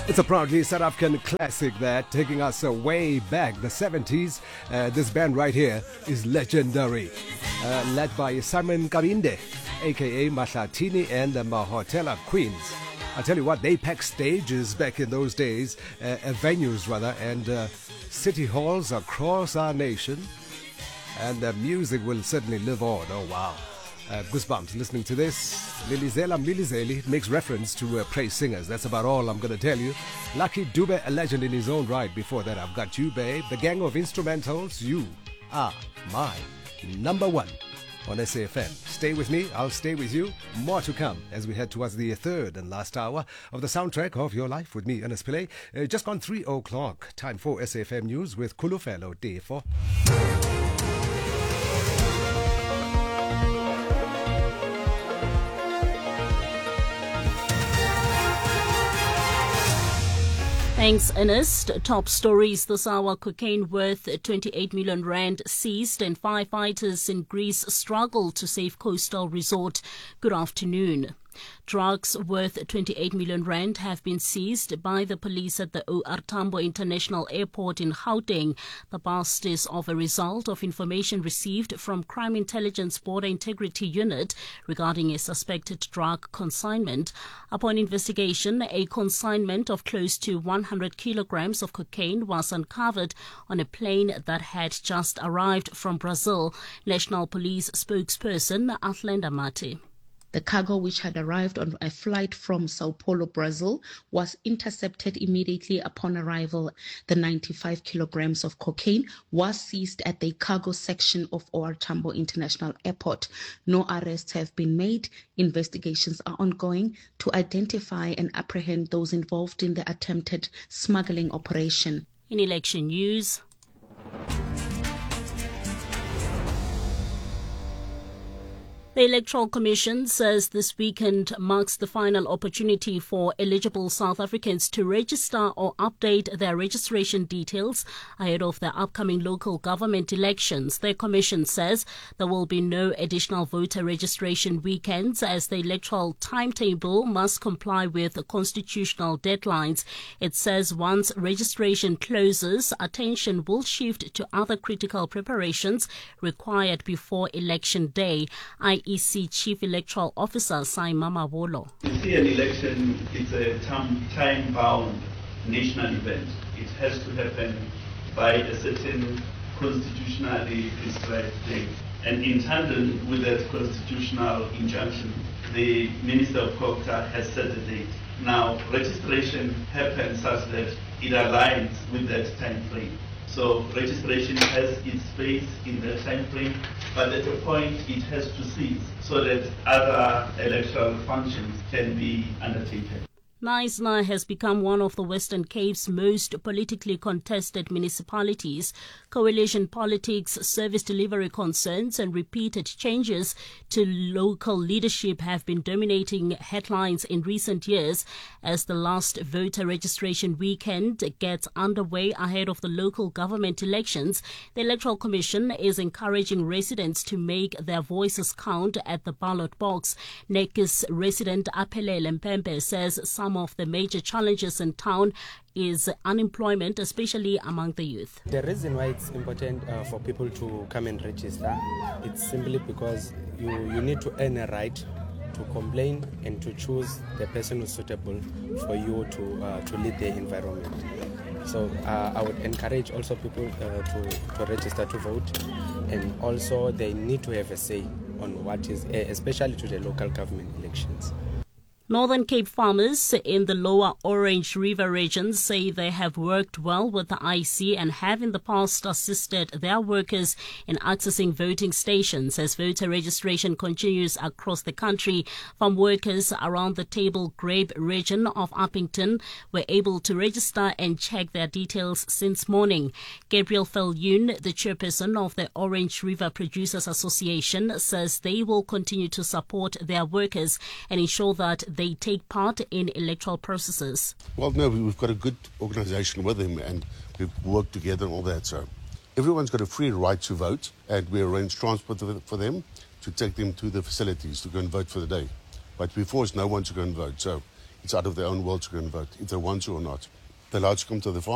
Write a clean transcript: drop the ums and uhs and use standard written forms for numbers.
It's a proudly South African classic that taking us way back, the 70s. This band right here is legendary, led by Simon Kabinde, aka Mahlatini and the Mahotela Queens. I tell you what, they packed stages back in those days, venues rather, and city halls across our nation. And the music will certainly live on. Oh wow. Goosebumps listening to this. Lilizela Mlilizeli makes reference to praise singers. That's about all I'm going to tell you. Lucky Dube, a legend in his own right. Before that, I've got you, babe. The gang of instrumentals. You are my number one on SAFM. Stay with me. I'll stay with you. More to come as we head towards the third and last hour of the soundtrack of your life with me, Ernest Pillay. Just gone 3 o'clock. Time for SAFM News with Kulufelo Defo. Thanks, Ernest. Top stories this hour. Cocaine worth 28 million rand seized and firefighters in Greece struggle to save coastal resort. Good afternoon. Drugs worth 28 million rand have been seized by the police at the OR Tambo International Airport in Gauteng. The bust is of a result of information received from Crime Intelligence Border Integrity Unit regarding a suspected drug consignment. Upon investigation, a consignment of close to 100 kilograms of cocaine was uncovered on a plane that had just arrived from Brazil. National Police spokesperson Athlenda Mate. The cargo, which had arrived on a flight from Sao Paulo, Brazil, was intercepted immediately upon arrival. The 95 kilograms of cocaine was seized at the cargo section of OR Tambo International Airport. No arrests have been made. Investigations are ongoing to identify and apprehend those involved in the attempted smuggling operation. In election news, the Electoral Commission says this weekend marks the final opportunity for eligible South Africans to register or update their registration details ahead of the upcoming local government elections. The Commission says there will be no additional voter registration weekends as the electoral timetable must comply with constitutional deadlines. It says once registration closes, attention will shift to other critical preparations required before election day. IEC Chief Electoral Officer Saima Mabolo. You see, an election is a time-bound national event. It has to happen by a certain constitutionally prescribed date. And in tandem with that constitutional injunction, the Minister of Culture has set a date. Now, registration happens such that it aligns with that time frame. So registration has its space in that time frame, but at a point it has to cease so that other electoral functions can be undertaken. Knysna has become one of the Western Cape's most politically contested municipalities. Coalition politics, service delivery concerns and repeated changes to local leadership have been dominating headlines in recent years as the last voter registration weekend gets underway ahead of the local government elections. The Electoral Commission is encouraging residents to make their voices count at the ballot box. NECIS resident Aphelele Mpempe says some of the major challenges in town is unemployment, especially among the youth. The reason why it's important for people to come and register, it's simply because you need to earn a right to complain and to choose the person who's suitable for you to lead the environment. So I would encourage also people to register to vote, and also they need to have a say on what is, especially to the local government elections. Northern Cape farmers in the lower Orange River region say they have worked well with the IEC and have in the past assisted their workers in accessing voting stations as voter registration continues across the country. Farm workers around the Table Grape region of Uppington were able to register and check their details since morning. Gabriel Viljoen, the chairperson of the Orange River Producers Association, says they will continue to support their workers and ensure that they take part in electoral processes. Well, no, we've got a good organisation with them and we've worked together and all that. So everyone's got a free right to vote, and we arrange transport for them to take them to the facilities to go and vote for the day. But we force no one to go and vote. So it's out of their own will to go and vote, if they want to or not. They're allowed to come to the farm.